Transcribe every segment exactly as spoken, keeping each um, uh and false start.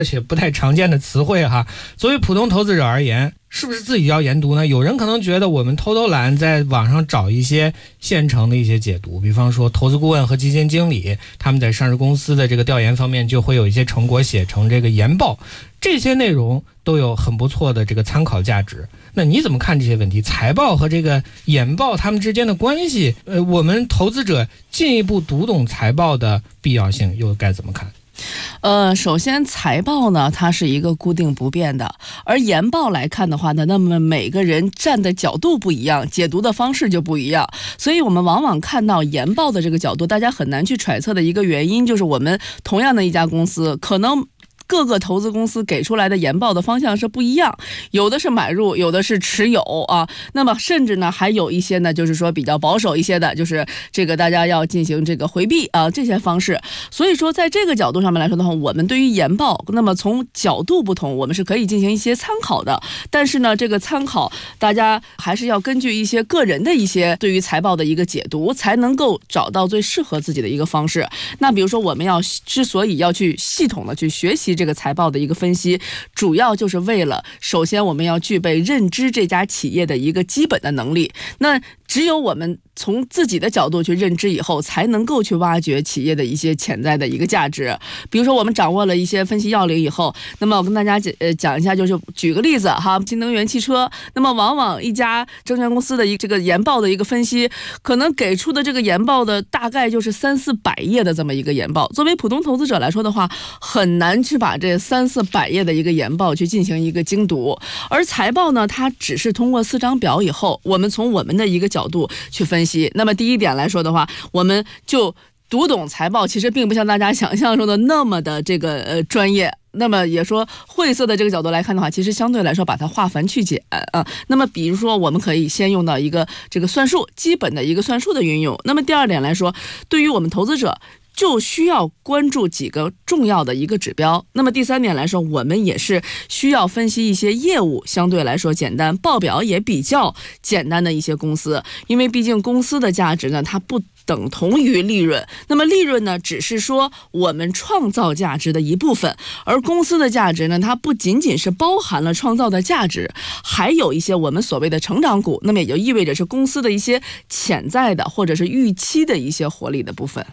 而且不太常见的词汇哈。作为普通投资者而言，是不是自己要研读呢？有人可能觉得我们偷偷懒，在网上找一些现成的一些解读，比方说投资顾问和基金经理，他们在上市公司的这个调研方面就会有一些成果写成这个研报，这些内容都有很不错的这个参考价值。那你怎么看这些问题？财报和这个研报他们之间的关系，呃，我们投资者进一步读懂财报的必要性又该怎么看？ 呃，首先财报呢，它是一个固定不变的，而研报来看的话呢，那么每个人站的角度不一样，解读的方式就不一样，所以我们往往看到研报的这个角度，大家很难去揣测的一个原因，就是我们同样的一家公司，可能各个投资公司给出来的研报的方向是不一样，有的是买入，有的是持有啊。那么甚至呢，还有一些呢，就是说比较保守一些的，就是这个大家要进行这个回避啊这些方式。所以说，在这个角度上面来说的话，我们对于研报，那么从角度不同，我们是可以进行一些参考的。但是呢，这个参考大家还是要根据一些个人的一些对于财报的一个解读，才能够找到最适合自己的一个方式。那比如说，我们要之所以要去系统的去学习这个财报的一个分析，主要就是为了，首先我们要具备认知这家企业的一个基本的能力。那只有我们从自己的角度去认知以后，才能够去挖掘企业的一些潜在的一个价值。比如说我们掌握了一些分析要领以后，那么我跟大家讲呃讲一下，就是举个例子哈，新能源汽车，那么往往一家证券公司的一这个研报的一个分析，可能给出的这个研报的大概就是三四百页的这么一个研报。作为普通投资者来说的话，很难去把这三四百页的一个研报去进行一个精读。而财报呢，它只是通过四张表以后，我们从我们的一个角度去分析。那么第一点来说的话，我们就读懂财报，其实并不像大家想象中的那么的这个呃专业。那么也说晦涩的这个角度来看的话，其实相对来说把它化繁去简啊。那么比如说我们可以先用到一个这个算术，基本的一个算术的运用。那么第二点来说，对于我们投资者就需要关注几个重要的一个指标。那么第三点来说，我们也是需要分析一些业务相对来说简单，报表也比较简单的一些公司，因为毕竟公司的价值呢，它不等同于利润。那么利润呢，只是说我们创造价值的一部分，而公司的价值呢，它不仅仅是包含了创造的价值，还有一些我们所谓的成长股，那么也就意味着是公司的一些潜在的或者是预期的一些活力的部分。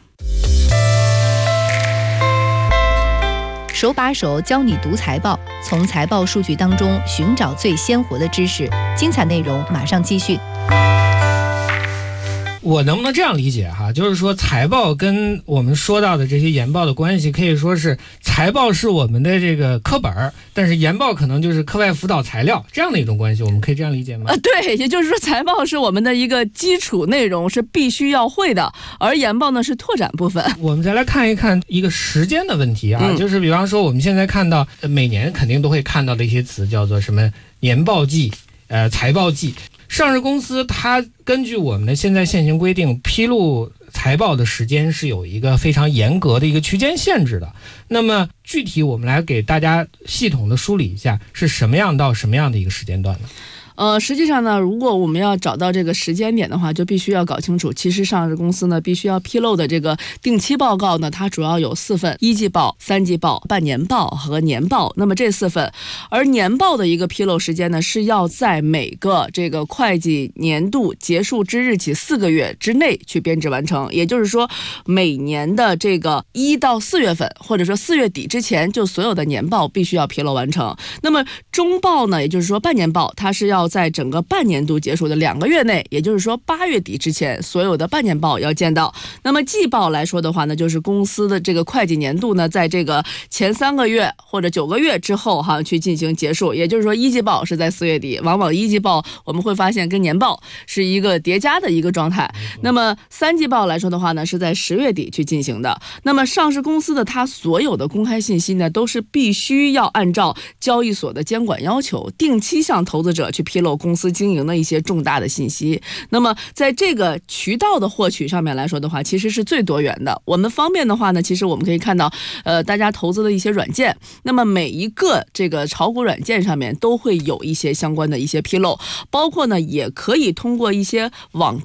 手把手教你读财报，从财报数据当中寻找最鲜活的知识。精彩内容马上继续。 我能不能这样理解哈？就是说财报跟我们说到的这些研报的关系，可以说是财报是我们的这个课本，但是研报可能就是课外辅导材料，这样的一种关系，我们可以这样理解吗？ 呃，对，也就是说财报是我们的一个基础内容，是必须要会的，而研报呢是拓展部分。 我们再来看一看一个时间的问题啊，嗯、就是比方说我们现在看到每年肯定都会看到的一些词，叫做什么年报季、呃财报季。上市公司它根据我们的现在现行规定，披露财报的时间是有一个非常严格的一个区间限制的。那么具体我们来给大家系统的梳理一下，是什么样到什么样的一个时间段呢？ 呃，实际上呢，如果我们要找到这个时间点的话，就必须要搞清楚，其实上市公司呢必须要披露的这个定期报告呢，它主要有四份：一季报、三季报、半年报和年报。那么这四份，而年报的一个披露时间呢，是要在每个这个会计年度结束之日起四个月之内去编制完成。也就是说，每年的这个一到四月份，或者说四月底之前，就所有的年报必须要披露完成。那么中报呢，也就是说半年报，它是要在整个半年度结束的两个月内，也就是说八月底之前，所有的半年报要见到。那么季报来说的话呢，就是公司的这个会计年度呢，在这个前三个月或者九个月之后哈去进行结束。也就是说，一季报是在四月底，往往一季报我们会发现跟年报是一个叠加的一个状态。那么三季报来说的话呢，是在十月底去进行的。那么上市公司的它所有的公开信息呢，都是必须要按照交易所的监管要求，定期向投资者去披露公司经营的一些重大的信息。那么在这个渠道的获取上面来说的话，其实是最多元的。我们方便的话呢，其实我们可以看到呃，大家投资的一些软件，那么每一个这个炒股软件上面都会有一些相关的一些披露，包括呢也可以通过一些网站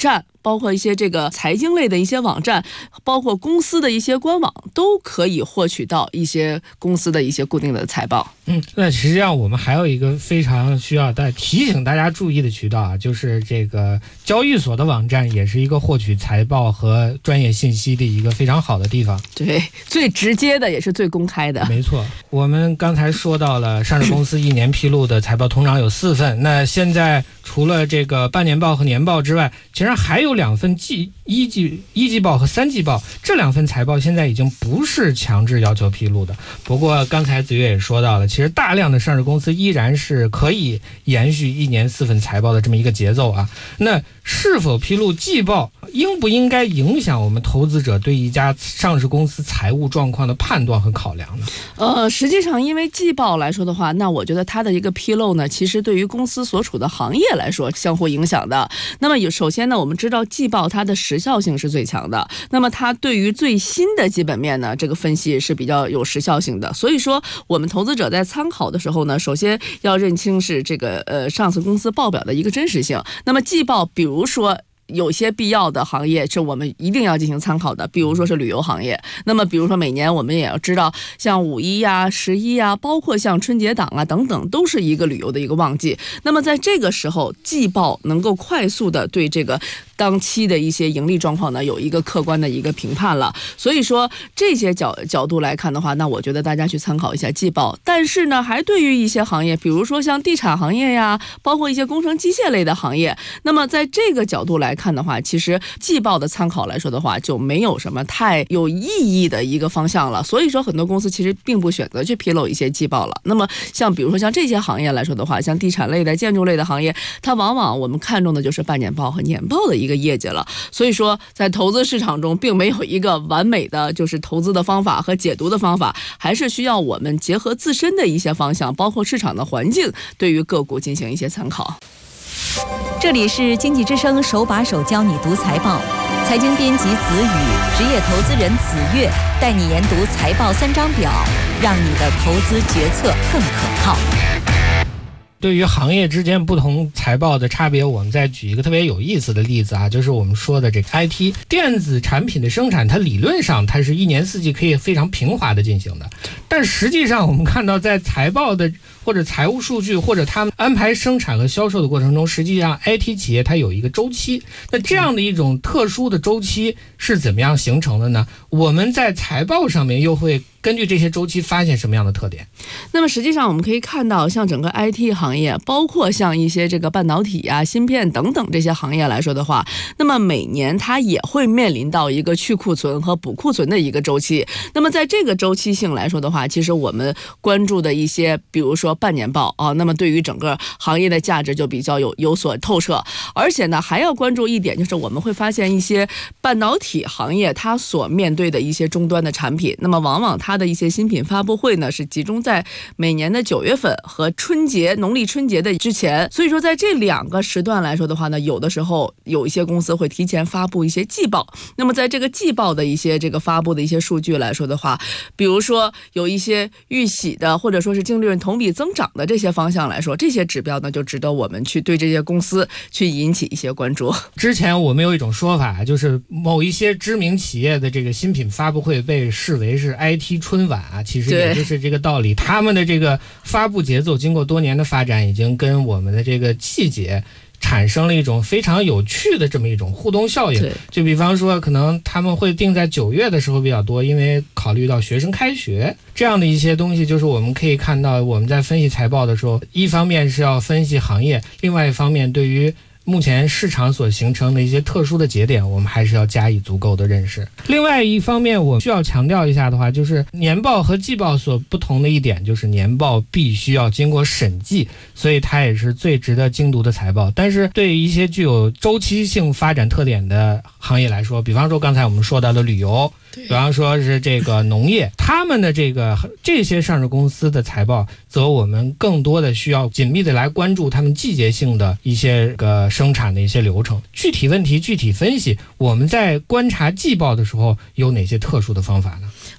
包括一些这个财经类的一些网站，包括公司的一些官网，都可以获取到一些公司的一些固定的财报。 嗯，那实际上我们还有一个非常需要大提醒大家注意的渠道啊，就是这个交易所的网站也是一个获取财报和专业信息的一个非常好的地方。 对，最直接的也是最公开的。 没错，我们刚才说到了上市公司一年披露的财报通常有四份，那现在除了这个半年报和年报之外，其实还有两份季一季一季报和三季报，这两份财报现在已经不是强制要求披露的。不过刚才子越也说到了，其实大量的上市公司依然是可以延续一年四份财报的这么一个节奏啊。那是否披露季报，应不应该影响我们投资者对一家上市公司财务状况的判断和考量呢？ 呃，实际上因为季报来说的话，那我觉得它的一个披露呢，其实对于公司所处的行业来说相互影响的。那么有首先呢，我们知道季报它的时效性是最强的，那么它对于最新的基本面呢，这个分析是比较有时效性的。所以说我们投资者在参考的时候呢，首先要认清是这个呃上市公司报表的一个真实性。那么季报比如说有些必要的行业是我们一定要进行参考的，比如说是旅游行业。那么比如说每年我们也要知道，像五一呀、十一呀，包括像春节档啊等等，都是一个旅游的一个旺季。那么在这个时候，季报能够快速的对这个当期的一些盈利状况呢有一个客观的一个评判了。所以说这些角角度来看的话，那我觉得大家去参考一下季报。但是呢，还对于一些行业，比如说像地产行业呀，包括一些工程机械类的行业，那么在这个角度来看的话，其实季报的参考来说的话，就没有什么太有意义的一个方向了。所以说很多公司其实并不选择去披露一些季报了。那么像比如说像这些行业来说的话，像地产类的、建筑类的行业，它往往我们看重的就是半年报和年报的一个业绩了。所以说在投资市场中并没有一个完美的就是投资的方法和解读的方法，还是需要我们结合自身的一些方向，包括市场的环境，对于个股进行一些参考。 这里是经济之声手把手教你读财报，财经编辑子宇，职业投资人子越，带你研读财报三张表，让你的投资决策更可靠。 对于行业之间不同财报的差别，我们再举一个特别有意思的例子啊，就是我们说的这个 I T 电子产品的生产，它理论上它是一年四季可以非常平滑的进行的，但实际上我们看到在财报的或者财务数据或者他们安排生产和销售的过程中，实际上 I T 企业它有一个周期。那这样的一种特殊的周期是怎么样形成的呢？我们在财报上面又会根据这些周期发现什么样的特点？ 那么实际上我们可以看到，像整个 I T 行业，包括像一些这个半导体啊、芯片等等这些行业来说的话，那么每年它也会面临到一个去库存和补库存的一个周期。那么在这个周期性来说的话，其实我们关注的一些，比如说半年报啊，那么对于整个行业的价值就比较有有所透彻。而且呢，还要关注一点，就是我们会发现一些半导体行业它所面对的一些终端的产品，那么往往它它的一些新品发布会呢，是集中在每年的九月份和春节、农历春节的之前。所以说，在这两个时段来说的话呢，有的时候有一些公司会提前发布一些季报。那么在这个季报的一些这个发布的一些数据来说的话，比如说有一些预喜的，或者说是净利润同比增长的这些方向来说，这些指标呢，就值得我们去对这些公司去引起一些关注。 之前我们有一种说法，就是某一些知名企业的这个新品发布会被视为是 I T春晚啊，其实也就是这个道理。他们的这个发布节奏经过多年的发展，已经跟我们的这个季节产生了一种非常有趣的这么一种互动效应。就比方说可能他们会定在九月的时候比较多，因为考虑到学生开学这样的一些东西，就是我们可以看到我们在分析财报的时候，一方面是要分析行业，另外一方面对于目前市场所形成的一些特殊的节点，我们还是要加以足够的认识。另外一方面，我需要强调一下的话，就是年报和季报所不同的一点，就是年报必须要经过审计，所以它也是最值得精读的财报。但是对于一些具有周期性发展特点的行业来说，比方说刚才我们说到的旅游，比方说是这个农业，他们的这个这些上市公司的财报，则我们更多的需要紧密的来关注他们季节性的一些个生产的一些流程。具体问题具体分析，我们在观察季报的时候有哪些特殊的方法呢？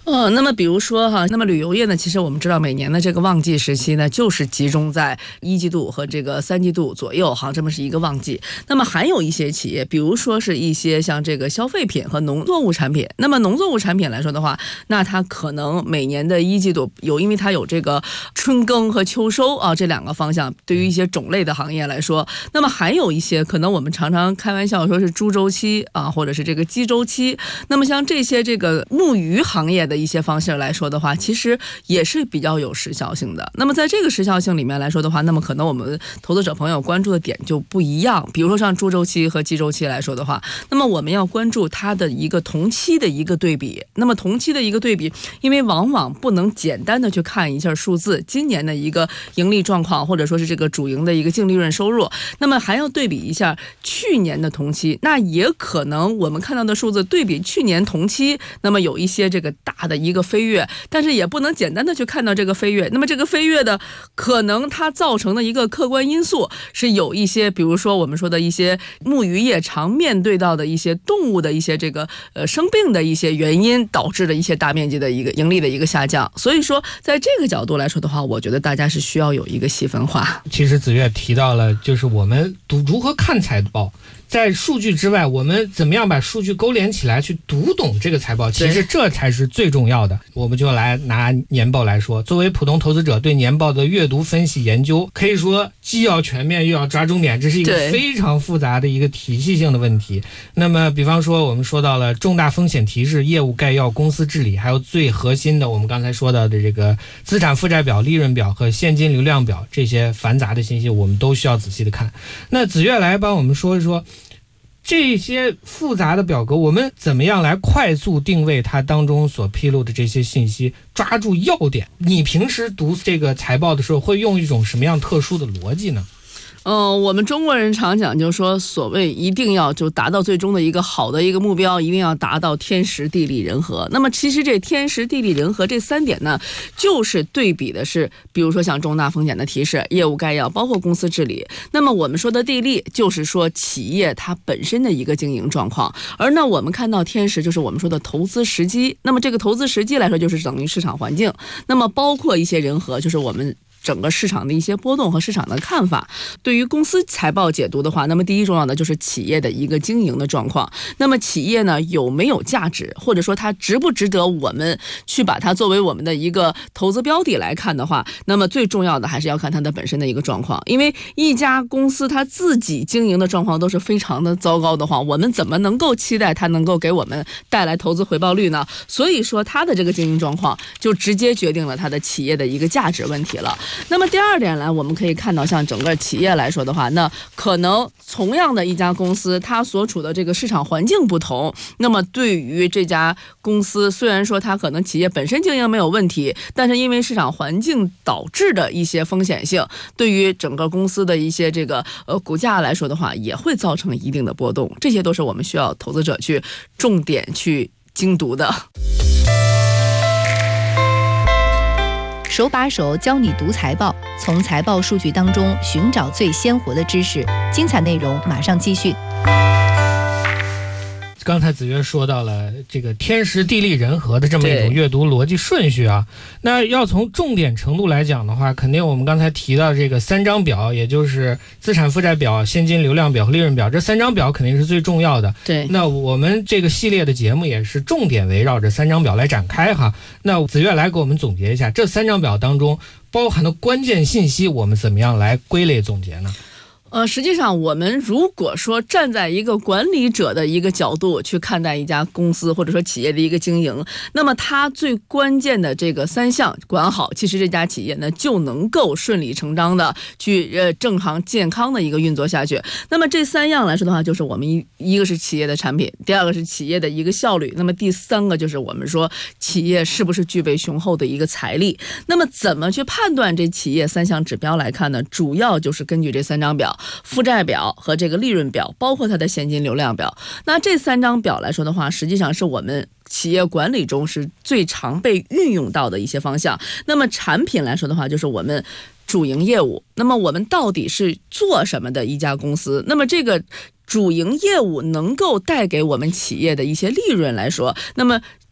呃，那么比如说哈，那么旅游业呢，其实我们知道每年的这个旺季时期呢，就是集中在一季度和这个三季度左右哈，这么是一个旺季。那么还有一些企业，比如说是一些像这个消费品和农作物产品。那么农作物产品来说的话，那它可能每年的一季度有，因为它有这个春耕和秋收啊这两个方向，对于一些种类的行业来说，那么还有一些可能我们常常开玩笑说是猪周期啊，或者是这个鸡周期。那么像这些这个牧渔行业的一些方式来说的话，其实也是比较有时效性的。那么在这个时效性里面来说的话，那么可能我们投资者朋友关注的点就不一样。比如说像猪周期和鸡周期来说的话，那么我们要关注它的一个同期的一个对比。那么同期的一个对比，因为往往不能简单的去看一下数字，今年的一个盈利状况，或者说是这个主营的一个净利润收入，那么还要对比一下去年的同期。那也可能我们看到的数字对比去年同期，那么有一些这个大的一个飞跃，但是也不能简单的去看到这个飞跃。那么这个飞跃的可能它造成的一个客观因素是有一些，比如说我们说的一些牧渔业常面对到的一些动物的一些这个呃生病的一些原因，导致的一些大面积的一个盈利的一个下降。所以说在这个角度来说的话，我觉得大家是需要有一个细分化。 其实子越提到了，就是我们读如何看财报，在数据之外，我们怎么样把数据勾连起来去读懂这个财报，其实这才是最重要的。我们就来拿年报来说，作为普通投资者，对年报的阅读、分析、研究，可以说既要全面又要抓重点，这是一个非常复杂的一个体系性的问题。那么比方说我们说到了重大风险提示、业务概要、公司治理，还有最核心的我们刚才说到的这个资产负债表、利润表和现金流量表，这些繁杂的信息我们都需要仔细的看。那子越来帮我们说一说这些复杂的表格，我们怎么样来快速定位它当中所披露的这些信息，抓住要点？你平时读这个财报的时候会用一种什么样特殊的逻辑呢？ 嗯，我们中国人常讲，就是说，所谓一定要就达到最终的一个好的一个目标，一定要达到天时地利人和。那么，其实这天时地利人和这三点呢，就是对比的是，比如说像重大风险的提示、业务概要，包括公司治理。那么我们说的地利，就是说企业它本身的一个经营状况。而呢，我们看到天时，就是我们说的投资时机。那么这个投资时机来说，就是等于市场环境。那么包括一些人和，就是我们整个市场的一些波动和市场的看法。对于公司财报解读的话，那么第一重要的就是企业的一个经营的状况。那么企业呢有没有价值，或者说它值不值得我们去把它作为我们的一个投资标的来看的话，那么最重要的还是要看它的本身的一个状况。因为一家公司它自己经营的状况都是非常的糟糕的话，我们怎么能够期待它能够给我们带来投资回报率呢？所以说它的这个经营状况就直接决定了它的企业的一个价值问题了。那么第二点来，我们可以看到，像整个企业来说的话，那可能同样的一家公司，它所处的这个市场环境不同，那么对于这家公司，虽然说它可能企业本身经营没有问题，但是因为市场环境导致的一些风险性，对于整个公司的一些这个呃股价来说的话，也会造成一定的波动。这些都是我们需要投资者去重点去精读的。 手把手教你读财报，从财报数据当中寻找最鲜活的知识。精彩内容马上继续。 刚才子越说到了这个天时地利人和的这么一种阅读逻辑顺序啊，那要从重点程度来讲的话，肯定我们刚才提到这个三张表，也就是资产负债表、现金流量表和利润表，这三张表肯定是最重要的。 对， 那我们这个系列的节目也是重点围绕着三张表来展开哈。那子越来给我们总结一下，这三张表当中包含的关键信息，我们怎么样来归类总结呢？ 呃，实际上我们如果说站在一个管理者的一个角度去看待一家公司或者说企业的一个经营，那么它最关键的这个三项管好，其实这家企业呢就能够顺理成章的去呃正常健康的一个运作下去。那么这三样来说的话，就是我们一一个是企业的产品，第二个是企业的一个效率，那么第三个就是我们说企业是不是具备雄厚的一个财力。那么怎么去判断这企业三项指标来看呢？主要就是根据这三张表。负债表和这个利润表，包括它的现金流量表。那这三张表来说的话，实际上是我们企业管理中是最常被运用到的一些方向。那么产品来说的话，就是我们主营业务。那么我们到底是做什么的一家公司？那么这个主营业务能够带给我们企业的一些利润来说，那么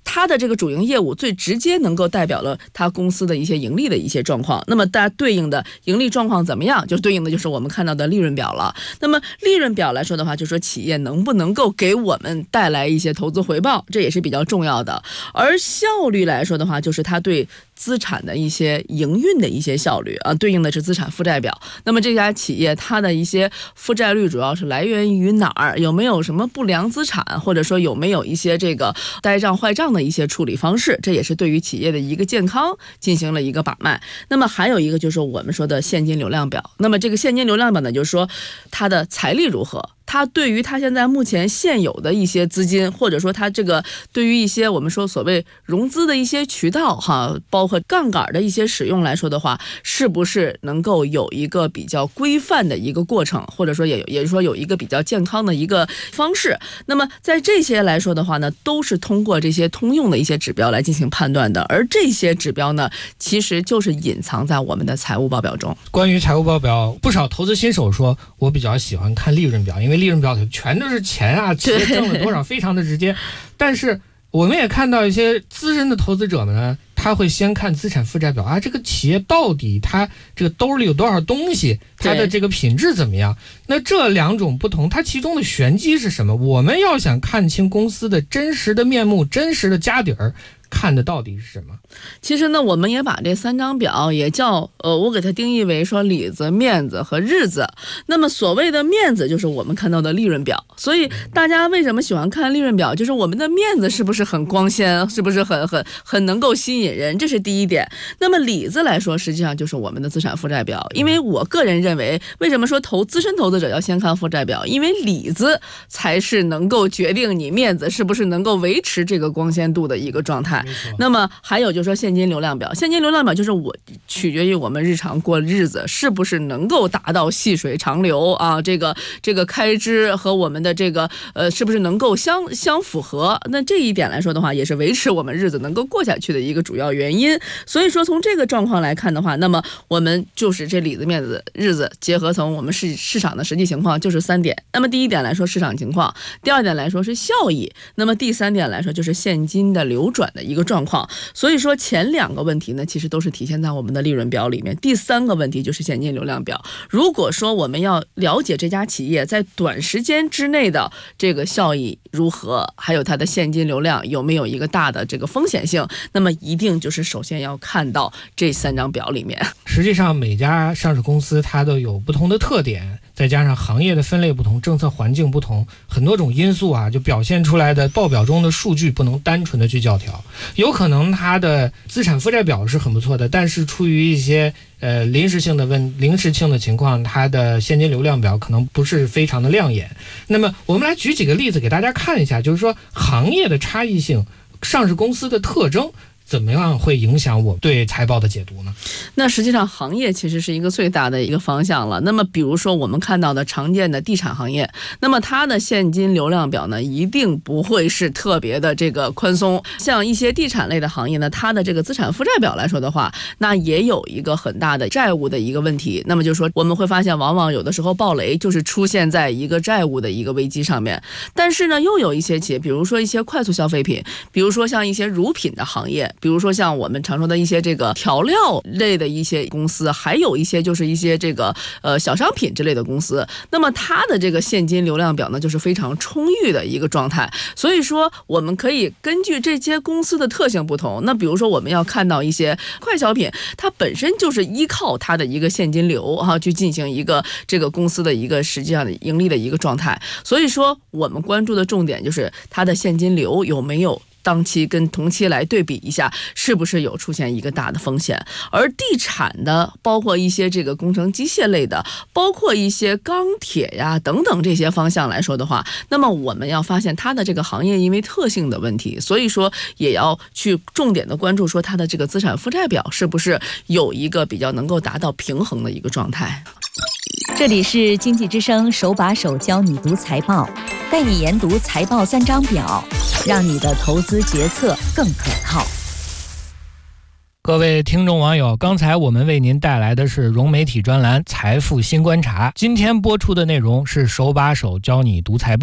它的这个主营业务最直接能够代表了它公司的一些盈利的一些状况。那么大家对应的盈利状况怎么样，就对应的就是我们看到的利润表了。那么利润表来说的话，就说企业能不能够给我们带来一些投资回报，这也是比较重要的。而效率来说的话，就是它对资产的一些营运的一些效率啊，对应的是资产负债表。那么这家企业它的一些负债率主要是来源于哪儿？有没有什么不良资产，或者说有没有一些这个呆账坏账的一些处理方式？这也是对于企业的一个健康进行了一个把脉。那么还有一个就是我们说的现金流量表。那么这个现金流量表呢，就是说它的财力如何。它对于它现在目前现有的一些资金，或者说它这个对于一些我们说所谓融资的一些渠道哈，包括杠杆的一些使用来说的话，是不是能够有一个比较规范的一个过程，或者说也也就是说有一个比较健康的一个方式。那么在这些来说的话呢，都是通过这些通用的一些指标来进行判断的，而这些指标呢，其实就是隐藏在我们的财务报表中。 关于财务报表，不少投资新手说，我比较喜欢看利润表，因为利润表全都是钱啊，企业挣了多少，非常的直接。但是我们也看到一些资深的投资者们呢，他会先看资产负债表啊，这个企业到底它这个兜里有多少东西，它的这个品质怎么样？那这两种不同，它其中的玄机是什么？我们要想看清公司的真实的面目，真实的家底儿，看的到底是什么？ 其实呢，我们也把这三张表也叫呃，我给它定义为说里子、面子和日子。那么所谓的面子就是我们看到的利润表，所以大家为什么喜欢看利润表？就是我们的面子是不是很光鲜，是不是很很很能够吸引人，这是第一点。那么里子来说，实际上就是我们的资产负债表。因为我个人认为，为什么说投资深投资者要先看负债表？因为里子才是能够决定你面子是不是能够维持这个光鲜度的一个状态。那么还有就是说现金流量表，现金流量表就是我取决于我们日常过日子是不是能够达到细水长流啊，这个这个开支和我们的这个呃是不是能够相相符合？那这一点来说的话，也是维持我们日子能够过下去的一个主要原因。所以说从这个状况来看的话，那么我们就是这里子面子日子结合成我们市市场的实际情况就是三点。那么第一点来说市场情况，第二点来说是效益，那么第三点来说就是现金的流转的一个状况。所以说前两个问题呢，其实都是体现在我们的利润表里面。第三个问题就是现金流量表。如果说我们要了解这家企业在短时间之内的这个效益如何，还有它的现金流量有没有一个大的这个风险性，那么一定就是首先要看到这三张表里面。 实际上每家上市公司它都有不同的特点，再加上行业的分类不同，政策环境不同，很多种因素啊，就表现出来的报表中的数据不能单纯的去教条。有可能它的资产负债表是很不错的，但是出于一些呃临时性的问临时性的情况，它的现金流量表可能不是非常的亮眼。那么我们来举几个例子给大家看一下，就是说行业的差异性，上市公司的特征怎么样会影响我对财报的解读呢？ 那实际上行业其实是一个最大的一个方向了。那么比如说我们看到的常见的地产行业，那么它的现金流量表呢，一定不会是特别的这个宽松。像一些地产类的行业呢，它的这个资产负债表来说的话，那也有一个很大的债务的一个问题。那么就是说我们会发现，往往有的时候暴雷就是出现在一个债务的一个危机上面。但是呢，又有一些企业，比如说一些快速消费品，比如说像一些乳品的行业，比如说像我们常说的一些这个调料类的一些公司，还有一些就是一些这个呃小商品之类的公司，那么它的这个现金流量表呢，就是非常充裕的一个状态。所以说我们可以根据这些公司的特性不同，那比如说我们要看到一些快消品，它本身就是依靠它的一个现金流哈、啊、去进行一个这个公司的一个实际上的盈利的一个状态。所以说我们关注的重点就是它的现金流有没有当期跟同期来对比一下，是不是有出现一个大的风险。而地产的，包括一些这个工程机械类的，包括一些钢铁呀等等这些方向来说的话，那么我们要发现它的这个行业因为特性的问题，所以说也要去重点的关注说它的这个资产负债表是不是有一个比较能够达到平衡的一个状态。 这里是经济之声手把手教你读财报，带你研读财报三张表，让你的投资决策更可靠。 各位听众网友，刚才我们为您带来的是融媒体专栏财富新观察，今天播出的内容是手把手教你读财报。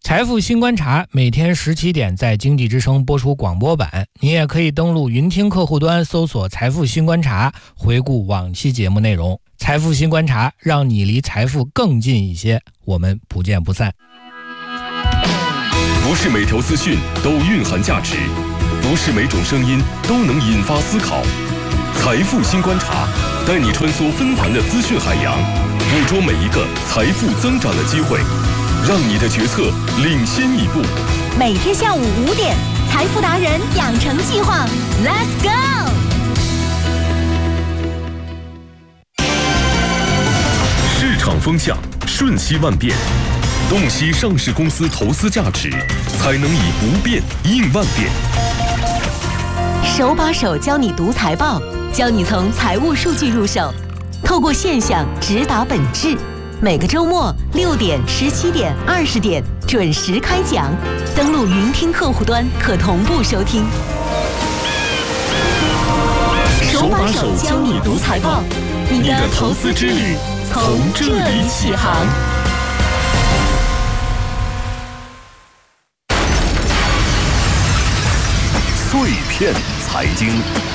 财富新观察每天十七点在经济之声播出广播版，你也可以登录云听客户端搜索财富新观察，回顾往期节目内容。财富新观察，让你离财富更近一些，我们不见不散。 不是每条资讯都蕴含价值，不是每种声音都能引发思考。财富新观察，带你穿梭纷繁的资讯海洋，捕捉每一个财富增长的机会，让你的决策领先一步。 每天下午五点，财富达人养成计划 ，Let's go！ 市场风向瞬息万变，洞悉上市公司投资价值，才能以不变应万变。 手把手教你读财报，教你从财务数据入手，透过现象直达本质。每个周末六点、十七点、二十点准时开讲，登录云听客户端可同步收听。手把手教你读财报，你的投资之旅从这里起航。 碎片财经。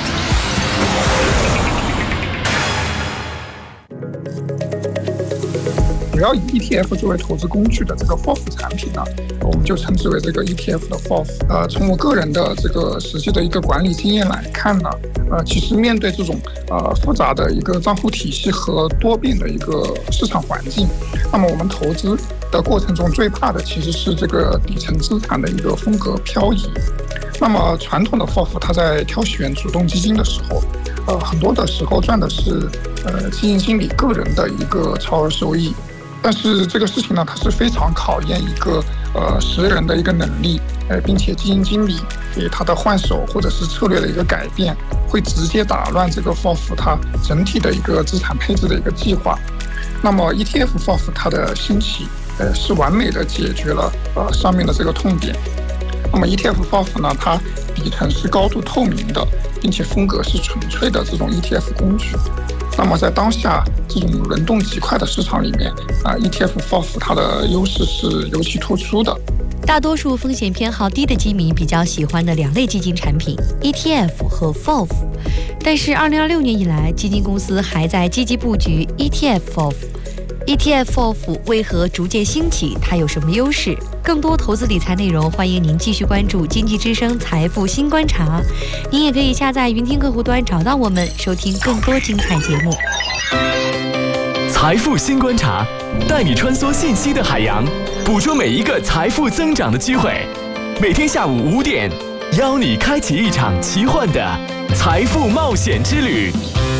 主要以 E T F 作为投资工具的这个 F O F 产品呢，我们就称之为这个 E T F 的 F O F。呃，从我个人的这个实际的一个管理经验来看呢，呃，其实面对这种呃复杂的一个账户体系和多变的一个市场环境，那么我们投资的过程中最怕的其实是这个底层资产的一个风格漂移。那么传统的 F O F 它在挑选主动基金的时候，呃，很多的时候赚的是呃基金经理个人的一个超额收益。但是这个事情呢，它是非常考验一个呃识人的一个能力，呃，并且基金经理对他的换手或者是策略的一个改变，会直接打乱这个 F O F 它整体的一个资产配置的一个计划。那么 E T F F O F 它的兴起，呃，是完美的解决了呃上面的这个痛点。那么 E T F F O F 呢，它底层是高度透明的，并且风格是纯粹的这种 E T F 工具。那么在当下这种轮动极快的市场里面啊 ，E T F F O F 它的优势是尤其突出的。 大多数风险偏好低的基民比较喜欢的两类基金产品 E T F 和 F O F。但是二零二六年以来，基金公司还在积极布局 E T F F O F。E T F F O F 为何逐渐兴起？它有什么优势？更多投资理财内容，欢迎您继续关注经济之声财富新观察。您也可以下载云听客户端找到我们，收听更多精彩节目。 财富新观察，带你穿梭信息的海洋，捕捉每一个财富增长的机会。每天下午五点，邀你开启一场奇幻的财富冒险之旅。